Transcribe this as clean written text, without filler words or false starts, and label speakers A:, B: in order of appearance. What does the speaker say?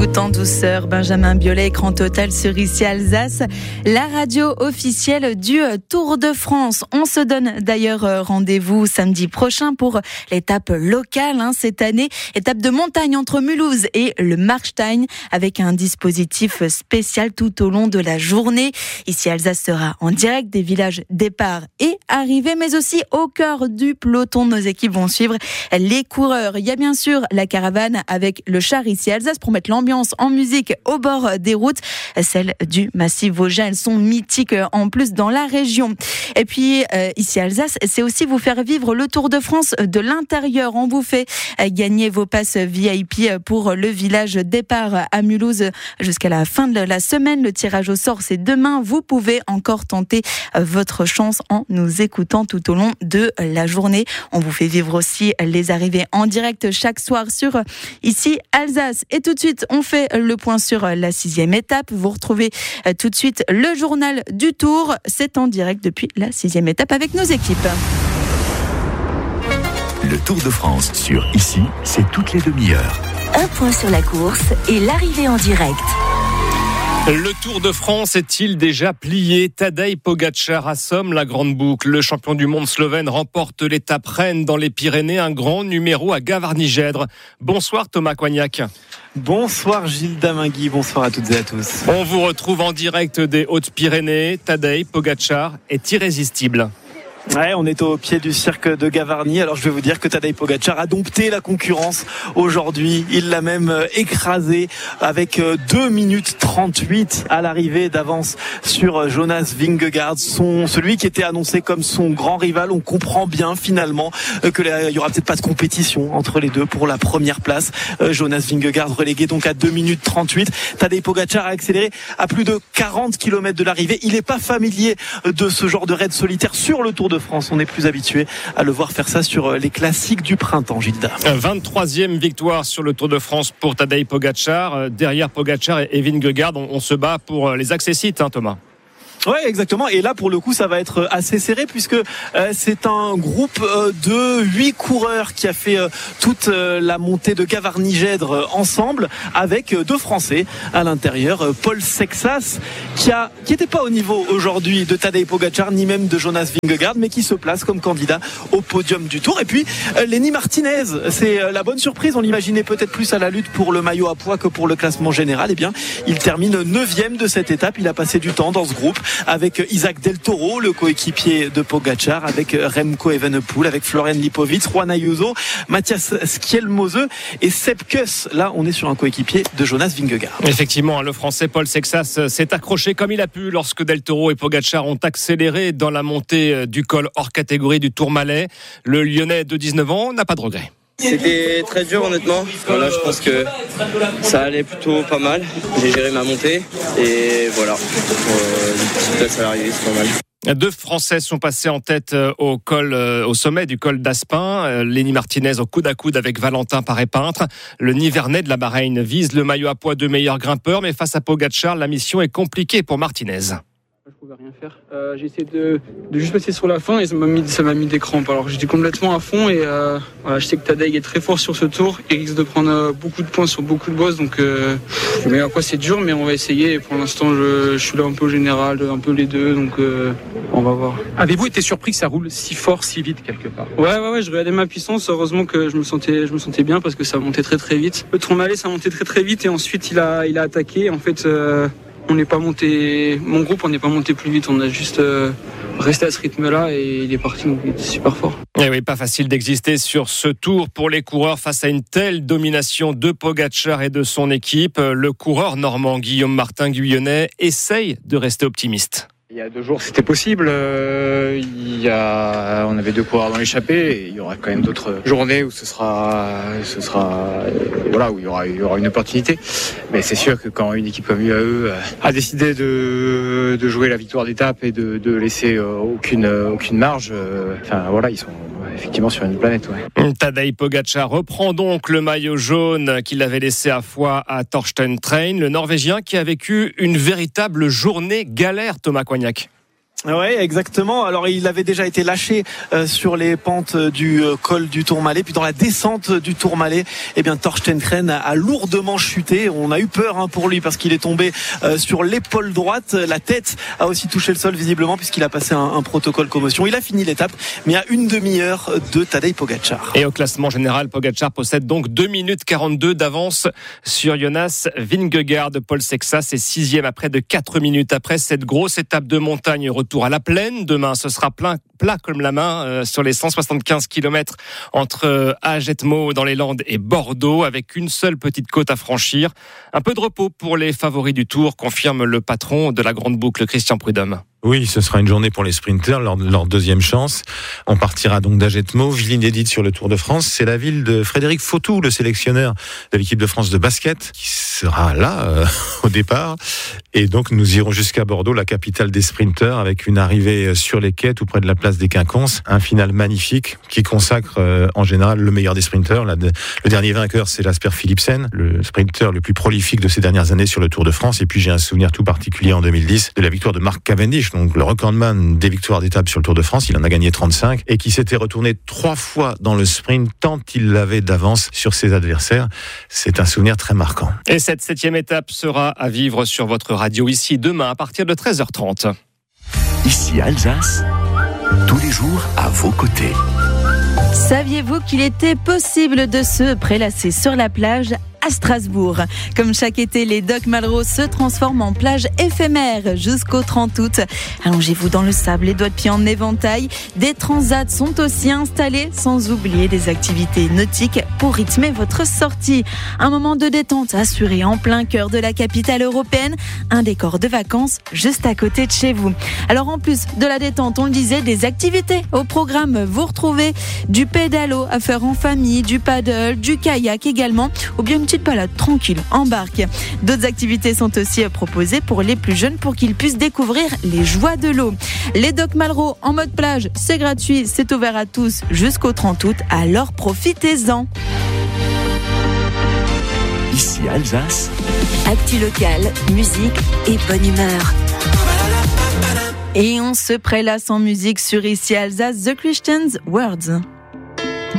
A: Tout en douceur, Benjamin Biolay, écran total sur Ici Alsace, la radio officielle du Tour de France. On se donne d'ailleurs rendez-vous samedi prochain pour l'étape locale cette année, étape de montagne entre Mulhouse et le Markstein, avec un dispositif spécial tout au long de la journée. Ici Alsace sera en direct des villages départ et arrivée, mais aussi au cœur du peloton. Nos équipes vont suivre les coureurs. Il y a bien sûr la caravane avec le char Ici Alsace pour mettre l'ambiance en musique au bord des routes. Celles du Massif Vosgien, elles sont mythiques en plus dans la région. Et puis Ici Alsace, c'est aussi vous faire vivre le Tour de France de l'intérieur. On vous fait gagner vos passes VIP pour le village départ à Mulhouse jusqu'à la fin de la semaine. Le tirage au sort, c'est demain. Vous pouvez encore tenter votre chance en nous écoutant tout au long de la journée. On vous fait vivre aussi les arrivées en direct chaque soir sur Ici Alsace. Et tout de suite, on fait le point sur la 6e étape. Vous retrouvez tout de suite le journal du Tour. C'est en direct depuis la 6e étape avec nos équipes.
B: Le Tour de France sur Ici, c'est toutes les demi-heures.
C: Un point sur la course et l'arrivée en direct.
D: Le Tour de France est-il déjà plié ? Tadej Pogačar assomme la grande boucle. Le champion du monde slovène remporte l'étape reine dans les Pyrénées, un grand numéro à Gavarnie-Gèdre. Bonsoir Thomas Coignac.
E: Bonsoir Gilles Damingui, bonsoir à toutes et à tous.
D: On vous retrouve en direct des Hautes-Pyrénées. Tadej Pogačar est irrésistible.
E: Ouais, on est au pied du cirque de Gavarnie. Alors je vais vous dire que Tadej Pogačar a dompté la concurrence aujourd'hui. Il l'a même écrasé avec 2 minutes 38 à l'arrivée d'avance sur Jonas Vingegaard, celui qui était annoncé comme son grand rival. On comprend bien finalement qu'il y aura peut-être pas de compétition entre les deux pour la première place. Jonas Vingegaard relégué donc à 2 minutes 38. Tadej Pogačar a accéléré à plus de 40 km de l'arrivée. Il n'est pas familier de ce genre de raid solitaire sur le Tour de France. On est plus habitué à le voir faire ça sur les classiques du printemps, Gilda.
D: 23e victoire sur le Tour de France pour Tadej Pogačar. Derrière Pogačar et Vingegaard, on se bat pour les accessites, Thomas.
E: Ouais, exactement. Et là, pour le coup, ça va être assez serré puisque c'est un groupe de 8 coureurs qui a fait toute la montée de Gavarnie-Gèdre ensemble avec 2 Français à l'intérieur. Paul Sexas qui était pas au niveau aujourd'hui de Tadej Pogačar ni même de Jonas Vingegaard, mais qui se place comme candidat au podium du Tour. Et puis Lenny Martinez, c'est la bonne surprise. On l'imaginait peut-être plus à la lutte pour le maillot à pois que pour le classement général. Eh bien, il termine 9e de cette étape. Il a passé du temps dans ce groupe avec Isaac Del Toro, le coéquipier de Pogačar, avec Remco Evenepoel, avec Florian Lipovic, Juan Ayuso, Matthias Skjelmose et Sepp Kuss. Là, on est sur un coéquipier de Jonas Vingegaard.
D: Effectivement, le Français Paul Sexas s'est accroché comme il a pu lorsque Del Toro et Pogačar ont accéléré dans la montée du col hors catégorie du Tourmalet. Le Lyonnais de 19 ans n'a pas de regret.
F: C'était très dur honnêtement. Voilà, je pense que ça allait plutôt pas mal. J'ai géré ma montée et voilà. Une petite place à l'arrivée, c'est pas mal.
D: 2 Français sont passés en tête au sommet du col d'Aspin. Lenny Martinez au coude à coude avec Valentin Paré-Peintre. Le Nivernais de la Bahreïn vise le maillot à pois de meilleur grimpeur, mais face à Pogačar, la mission est compliquée pour Martinez.
G: Je pouvais rien faire. J'ai essayé de juste passer sur la fin et ça m'a mis des crampes. Alors j'étais complètement à fond et voilà, je sais que Tadej est très fort sur ce tour. Il risque de prendre beaucoup de points sur beaucoup de bosses. Donc mais après c'est dur, mais on va essayer. Et pour l'instant je suis là un peu au général, un peu les deux. Donc on va voir.
H: Avez-vous été surpris que ça roule si fort, si vite quelque part ?
G: Ouais, je regardais ma puissance. Heureusement que je me sentais bien parce que ça montait très très vite. Le Tourmalet ça montait très très vite et ensuite il a attaqué. En fait on n'est pas monté, mon groupe, on n'est pas monté plus vite, on a juste resté à ce rythme-là et il est parti, donc il était super fort.
D: Et oui, pas facile d'exister sur ce tour pour les coureurs face à une telle domination de Pogačar et de son équipe. Le coureur normand Guillaume Martin Guyonnet essaye de rester optimiste.
I: Il y a 2 jours, c'était possible. On avait 2 coureurs dans l'échappée. Et il y aura quand même d'autres journées où ce sera voilà, où il y aura une opportunité. Mais c'est sûr que quand une équipe comme UAE a décidé de jouer la victoire d'étape et de laisser aucune marge, voilà, ils sont effectivement sur une planète. Ouais.
D: Tadej Pogačar reprend donc le maillot jaune qu'il avait laissé à Foix à Torsten Train, le Norvégien qui a vécu une véritable journée galère, Thomas Coignac.
E: Ouais, exactement. Alors il avait déjà été lâché sur les pentes du col du Tourmalet, puis dans la descente du Tourmalet, eh bien Thorsten Kren a lourdement chuté. On a eu peur pour lui parce qu'il est tombé sur l'épaule droite. La tête a aussi touché le sol visiblement puisqu'il a passé un protocole commotion. Il a fini l'étape, mais à une demi-heure de Tadej Pogačar.
D: Et au classement général, Pogačar possède donc 2 minutes 42 d'avance sur Jonas Vingegaard. Paul Sexas est 6e à près de 4 minutes après cette grosse étape de montagne. Retour à la plaine. Demain, ce sera plat comme la main sur les 175 km entre Agetmo dans les Landes et Bordeaux, avec une seule petite côte à franchir. Un peu de repos pour les favoris du Tour, confirme le patron de la Grande Boucle, Christian Prudhomme.
J: Oui, ce sera une journée pour les sprinters, leur deuxième chance. On partira donc d'Agetmo, ville inédite sur le Tour de France. C'est la ville de Frédéric Fautou, le sélectionneur de l'équipe de France de basket, qui sera là au départ. Et donc nous irons jusqu'à Bordeaux, la capitale des sprinters, avec une arrivée sur les quais tout près de la place des Quinconces. Un final magnifique qui consacre en général le meilleur des sprinters. Le dernier vainqueur, c'est Jasper Philipsen, le sprinter le plus prolifique de ces dernières années sur le Tour de France. Et puis j'ai un souvenir tout particulier en 2010 de la victoire de Mark Cavendish, donc le recordman des victoires d'étape sur le Tour de France. Il en a gagné 35 et qui s'était retourné 3 fois dans le sprint tant il l'avait d'avance sur ses adversaires. C'est un souvenir très marquant.
D: Et cette 7e étape sera à vivre sur votre radio ici demain à partir de 13h30.
B: Ici Alsace, tous les jours à vos côtés.
A: Saviez-vous qu'il était possible de se prélasser sur la plage à Strasbourg? Comme chaque été, les docks Malraux se transforment en plage éphémère jusqu'au 30 août. Allongez-vous dans le sable, les doigts de pied en éventail. Des transats sont aussi installés, sans oublier des activités nautiques pour rythmer votre sortie. Un moment de détente assuré en plein cœur de la capitale européenne. Un décor de vacances juste à côté de chez vous. Alors en plus de la détente, on le disait, des activités au programme. Vous retrouvez du pédalo à faire en famille, du paddle, du kayak également, ou bien une petite balade tranquille en barque. D'autres activités sont aussi proposées pour les plus jeunes pour qu'ils puissent découvrir les joies de l'eau. Les docks Malraux en mode plage, c'est gratuit, c'est ouvert à tous jusqu'au 30 août, alors profitez-en.
B: Ici Alsace.
C: Actu locale, musique et bonne humeur.
A: Et on se prélasse en musique sur Ici Alsace, The Christians Words.